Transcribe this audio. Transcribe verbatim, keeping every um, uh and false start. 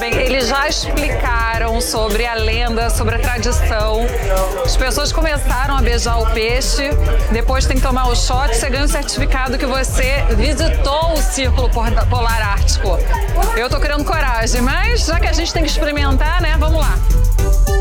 Bem, eles já explicaram sobre a lenda, sobre a tradição. As pessoas começaram a beijar o peixe, depois tem que tomar o shot, você ganha um certificado que você visitou o Círculo Polar Ártico. Eu tô criando coragem, mas já que a gente tem que experimentar, né, vamos lá.